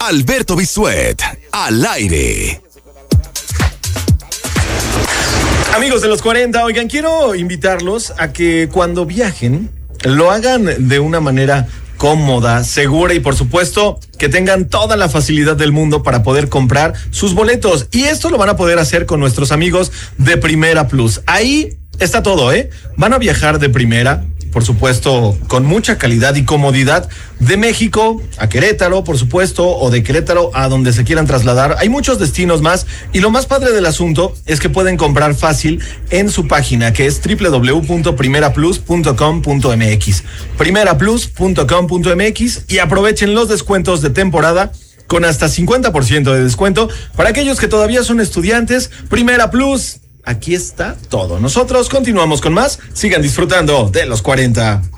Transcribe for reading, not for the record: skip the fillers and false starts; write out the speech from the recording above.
Alberto Bisuet, al aire. Amigos de los 40, oigan, quiero invitarlos a que cuando viajen lo hagan de una manera cómoda, segura y por supuesto que tengan toda la facilidad del mundo para poder comprar sus boletos. Y esto lo van a poder hacer con nuestros amigos de Primera Plus. Ahí está todo, ¿eh? Van a viajar de primera, por supuesto, con mucha calidad y comodidad, de México a Querétaro, por supuesto, o de Querétaro a donde se quieran trasladar. Hay muchos destinos más y lo más padre del asunto es que pueden comprar fácil en su página, que es www.primeraplus.com.mx, primeraplus.com.mx, y aprovechen los descuentos de temporada con hasta 50% de descuento para aquellos que todavía son estudiantes. Primera Plus, aquí está todo. Nosotros continuamos con más. Sigan disfrutando de los 40.